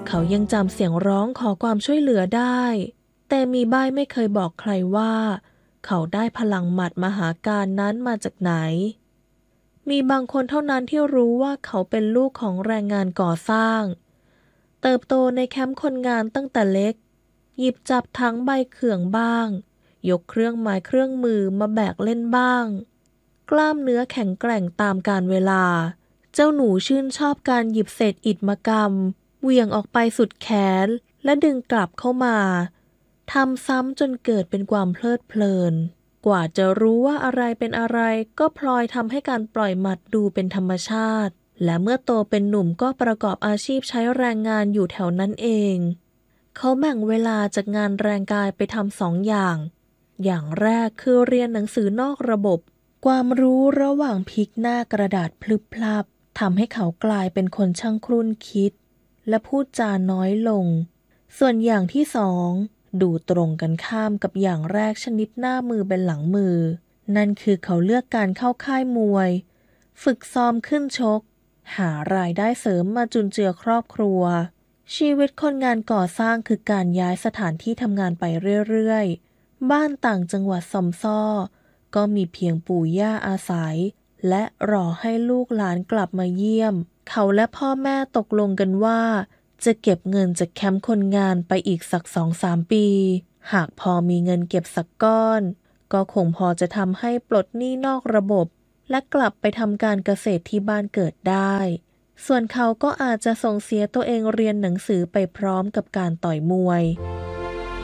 เขายังจำเสียงร้องขอความช่วยเหลือได้แต่มีบ้ายไม่เคยบอกใครว่าเขาได้พลังหมัดมหาการนั้นมาจากไหนมีบางคนเท่านั้นที่รู้ว่าเขาเป็นลูกของแรงงานก่อสร้างเติบโตในแคมป์คนงานตั้งแต่เล็กหยิบจับทั้งใบเขื่องบ้างยกเครื่องไม้เครื่องมือมาแบกเล่นบ้างกล้ามเนื้อแข็งแกร่งตามกาลเวลาเจ้าหนูชื่นชอบการหยิบเศษอิฐมากำเหวี่ยงออกไปสุดแขนและดึงกลับเข้ามาทำซ้ำจนเกิดเป็นความเพลิดเพลินกว่าจะรู้ว่าอะไรเป็นอะไรก็พลอยทำให้การปล่อยหมัดดูเป็นธรรมชาติและเมื่อโตเป็นหนุ่มก็ประกอบอาชีพใช้แรงงานอยู่แถวนั้นเองเขาแบ่งเวลาจากงานแรงกายไปทำ2 อย่างแรกคือเรียนหนังสือนอกระบบความรู้ระหว่างพลิกหน้ากระดาษพลึบพลับทำให้เขากลายเป็นคนช่างครุ่นคิดและพูดจาน้อยลงส่วนอย่างที่2ดูตรงกันข้ามกับอย่างแรกชนิดหน้ามือเป็นหลังมือนั่นคือเขาเลือกการเข้าค่ายมวยฝึกซ้อมขึ้นชกหารายได้เสริมมาจุนเจือครอบครัวชีวิตคนงานก่อสร้างคือการย้ายสถานที่ทำงานไปเรื่อยๆบ้านต่างจังหวัดซอมซ่อก็มีเพียงปู่ย่าอาศัยและรอให้ลูกหลานกลับมาเยี่ยมเขาและพ่อแม่ตกลงกันว่าจะเก็บเงินจากแคมป์คนงานไปอีกสัก 2-3 ปีหากพอมีเงินเก็บสักก้อนก็คงพอจะทำให้ปลดหนี้นอกระบบและกลับไปทำการเกษตรที่บ้านเกิดได้ส่วนเขาก็อาจจะส่งเสียตัวเองเรียนหนังสือไปพร้อมกับการต่อยมวย